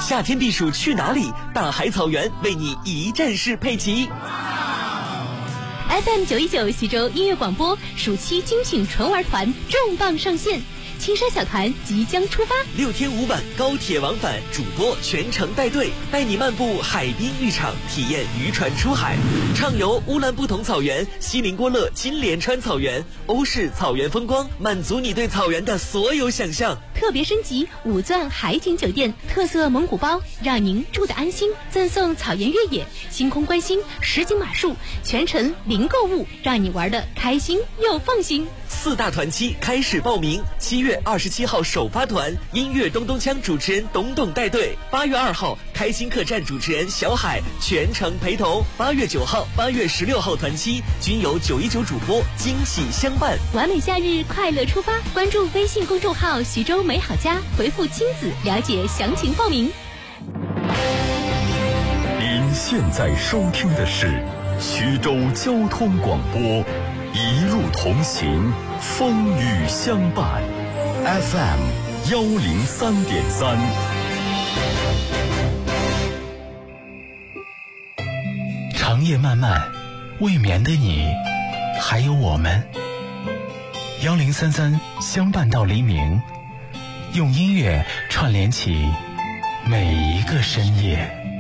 夏天避暑去哪里？大海草原为你一站式配齐。 FM 919徐州音乐广播暑期精品纯玩团重磅上线，青山小团即将出发 ，6天5晚高铁往返，主播全程带队，带你漫步海滨浴场，体验渔船出海，畅游乌兰布统草原、锡林郭勒金莲川草原、欧式草原风光，满足你对草原的所有想象。 特别升级5钻海景酒店，特色蒙古包，让您住得安心。赠送草原越野、星空观星、实景马术，全程零购物，让你玩得开心又放心。 4大团期开始报名，7月27号首发团，音乐咚咚锵主持人董董带队；8月2号开心客栈主持人小海全程陪同；8月9号、8月16号团期均由919主播惊喜相伴。 完美夏日，快乐出发！关注微信公众号徐州美好家，回复亲子了解详情报名。 您现在收听的是徐州交通广播，一路同行，风雨相伴。FM 103.3。 长夜漫漫，未眠的你，还有我们。1033相伴到黎明，用音乐串联起每一个深夜。